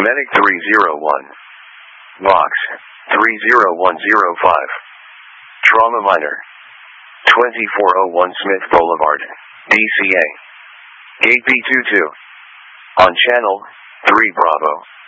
Medic 301. Box 30105. Trauma Minor. 2401 Smith Boulevard, DCA. Gate B22. On Channel 3 Bravo.